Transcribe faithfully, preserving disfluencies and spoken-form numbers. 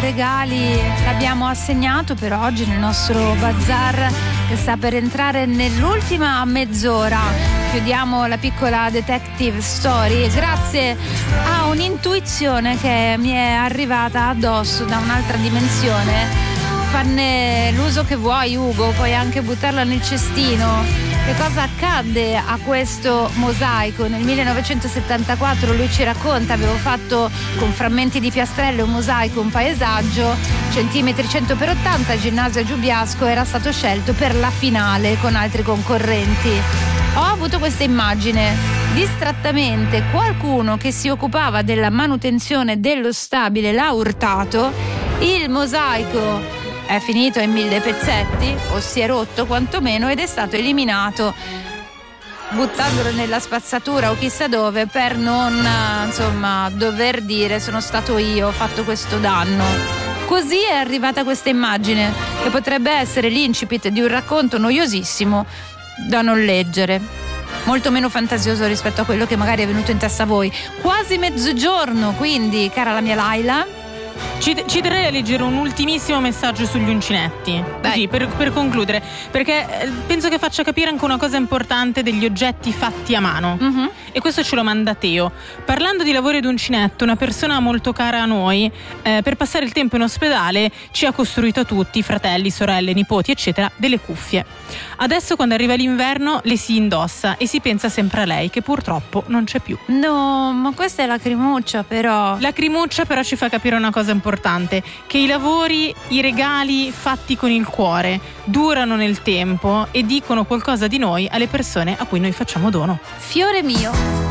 regali l'abbiamo assegnato per oggi nel nostro bazar che sta per entrare nell'ultima mezz'ora. Chiudiamo la piccola detective story grazie a un'intuizione che mi è arrivata addosso da un'altra dimensione. Fanne l'uso che vuoi, Ugo, puoi anche buttarla nel cestino. Che cosa accadde a questo mosaico? Nel millenovecentosettantaquattro lui ci racconta: avevo fatto con frammenti di piastrelle un mosaico, un paesaggio, centimetri cento per ottanta, ginnasio a Giubiasco, era stato scelto per la finale con altri concorrenti. Ho avuto questa immagine: distrattamente qualcuno che si occupava della manutenzione dello stabile l'ha urtato, il mosaico è finito in mille pezzetti o si è rotto quantomeno ed è stato eliminato buttandolo nella spazzatura o chissà dove, per non insomma dover dire sono stato io, ho fatto questo danno. Così è arrivata questa immagine che potrebbe essere l'incipit di un racconto noiosissimo da non leggere, molto meno fantasioso rispetto a quello che magari è venuto in testa a voi. Quasi mezzogiorno, quindi, cara la mia Laila. Ci, ci terrei a leggere un ultimissimo messaggio sugli uncinetti, così, per, per concludere, perché penso che faccia capire anche una cosa importante degli oggetti fatti a mano. Mm-hmm. E questo ce lo manda Teo. Parlando di lavori ad uncinetto, una persona molto cara a noi, eh, per passare il tempo in ospedale ci ha costruito a tutti, fratelli, sorelle, nipoti, eccetera, delle cuffie. Adesso quando arriva l'inverno le si indossa e si pensa sempre a lei, che purtroppo non c'è più. No, ma questa è lacrimuccia però. Lacrimuccia però ci fa capire una cosa importante, che i lavori, i regali fatti con il cuore durano nel tempo e dicono qualcosa di noi alle persone a cui noi facciamo dono. Fiore mio.